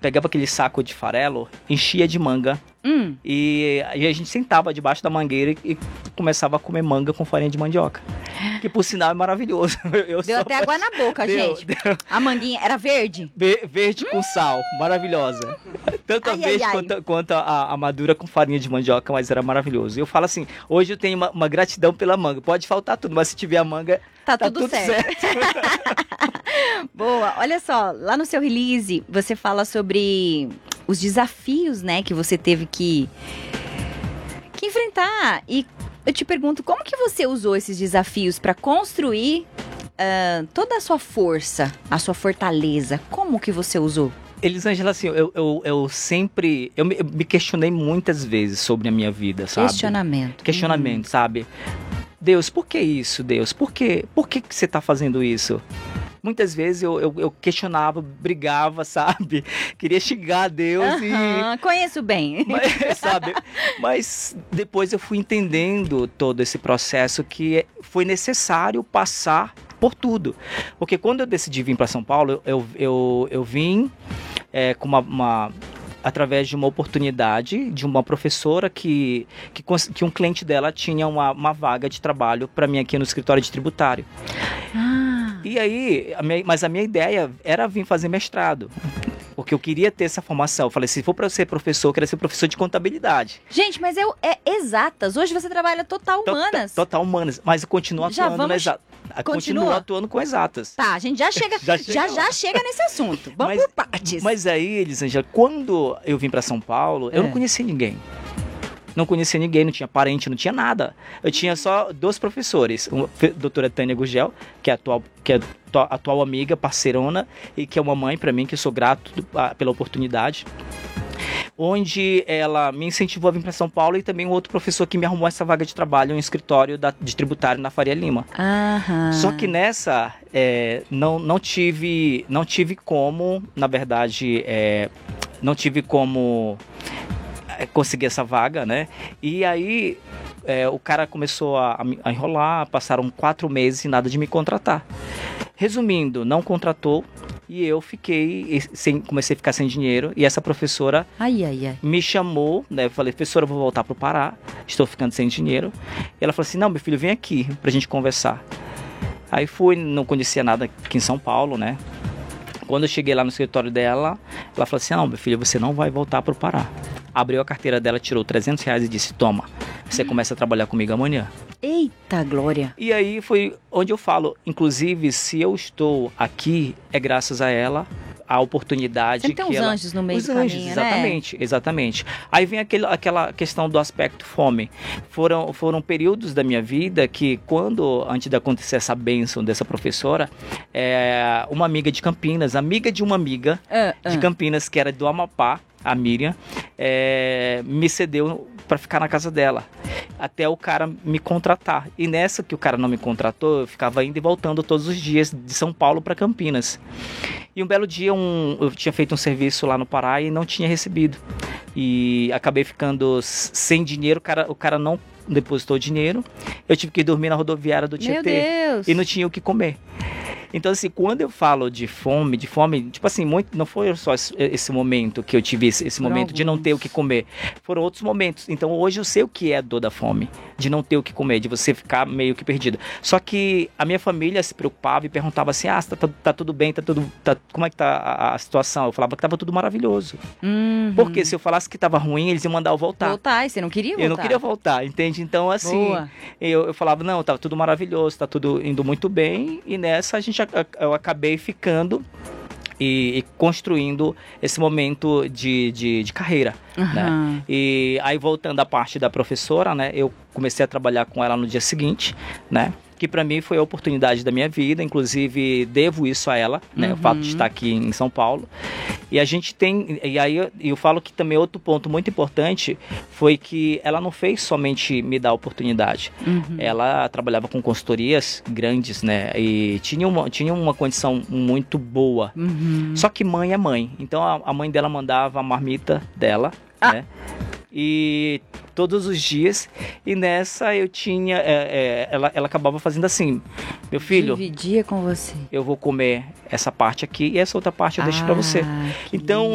pegava aquele saco de farelo, enchia de manga. E a gente sentava debaixo da mangueira e começava a comer manga com farinha de mandioca. Que por sinal é maravilhoso. Deu até água na boca, gente. A manguinha era verde? Verde com sal, maravilhosa. Tanto a verde quanto a madura com farinha de mandioca, mas era maravilhoso. Eu falo assim, hoje eu tenho uma gratidão pela manga. Pode faltar tudo, mas se tiver a manga, tá tudo certo. Boa, olha só, lá no seu release você fala sobre os desafios, né, que você teve que enfrentar. E eu te pergunto, como que você usou esses desafios para construir toda a sua força, a sua fortaleza? Como que você usou? Elisângela, assim, eu sempre... Eu me questionei muitas vezes sobre a minha vida, sabe? Questionamento, sabe? Deus, por que isso, Deus? Por que você tá fazendo isso? Muitas vezes eu questionava, brigava, sabe? Queria xingar Deus e... Conheço bem. Mas depois eu fui entendendo todo esse processo que foi necessário passar por tudo. Porque quando eu decidi vir para São Paulo, eu vim com através de uma oportunidade de uma professora que um cliente dela tinha uma vaga de trabalho para mim aqui no escritório de tributário. E aí, mas a minha ideia era vir fazer mestrado, porque eu queria ter essa formação. Eu falei, se for para ser professor, eu queria ser professor de contabilidade. Gente, mas é exatas. Hoje você trabalha total humanas. Total humanas, mas eu continuo atuando continuo atuando com exatas. Tá, a gente já chega nesse assunto. Vamos por partes. Mas aí, Elisângela, quando eu vim para São Paulo, eu não conhecia ninguém. Não conhecia ninguém, não tinha parente, não tinha nada. Eu tinha só 2 professores. A doutora Tânia Gugel, que é a atual amiga, parceirona, e que é uma mãe para mim, que eu sou grato pela oportunidade. Onde ela me incentivou a vir para São Paulo, e também um outro professor que me arrumou essa vaga de trabalho em um escritório de tributário na Faria Lima. Só que nessa, não tive como, na verdade, não tive como conseguir essa vaga, né? E aí o cara começou a enrolar, passaram 4 meses e nada de me contratar. Resumindo, não contratou e eu comecei a ficar sem dinheiro, e essa professora me chamou, né? Eu falei, professora, eu vou voltar pro Pará, estou ficando sem dinheiro. E ela falou assim, não, meu filho, vem aqui pra gente conversar. Aí fui, não conhecia nada aqui em São Paulo, né? Quando eu cheguei lá no escritório dela, ela falou assim, não, meu filho, você não vai voltar pro Pará. Abriu a carteira dela, tirou R$300 e disse, toma, você começa a trabalhar comigo amanhã. Eita, glória! E aí foi onde eu falo, inclusive, se eu estou aqui, é graças a ela, a oportunidade que ela... Tem uns anjos no meio do caminho, exatamente, né? Exatamente. Aí vem aquela questão do aspecto fome. Foram períodos da minha vida que, antes de acontecer essa bênção dessa professora, uma amiga de Campinas, amiga de uma amiga de Campinas, que era do Amapá, a Miriam, me cedeu para ficar na casa dela, até o cara me contratar. E nessa que o cara não me contratou, eu ficava indo e voltando todos os dias de São Paulo para Campinas. E um belo dia eu tinha feito um serviço lá no Pará e não tinha recebido. E acabei ficando sem dinheiro, o cara não depositou dinheiro. Eu tive que dormir na rodoviária do Tietê. Meu Deus! E não tinha o que comer. Então, assim, quando eu falo de fome, tipo assim, não foi só esse momento que eu tive, esse momento de não ter o que comer. Foram outros momentos. Então, hoje eu sei o que é a dor da fome, de não ter o que comer, de você ficar meio que perdido. Só que a minha família se preocupava e perguntava assim, tá tudo bem, como é que tá a situação? Eu falava que tava tudo maravilhoso. Porque se eu falasse que tava ruim, eles iam mandar eu voltar. E você não queria voltar? Eu não queria voltar, entende? Então, assim, eu falava, não, tava tudo maravilhoso, tá tudo indo muito bem, e nessa eu acabei ficando e construindo esse momento de carreira, né? E aí, voltando à parte da professora, né, eu comecei a trabalhar com ela no dia seguinte, né, que para mim foi a oportunidade da minha vida, inclusive devo isso a ela, né, o fato de estar aqui em São Paulo. E a gente e aí eu falo que também outro ponto muito importante foi que ela não fez somente me dar a oportunidade, ela trabalhava com consultorias grandes, né, e tinha uma condição muito boa, só que mãe é mãe, então a mãe dela mandava a marmita dela, né, e todos os dias, e nessa eu tinha, ela acabava fazendo assim, meu filho, dividia com você, eu vou comer essa parte aqui e essa outra parte eu deixo para você. Então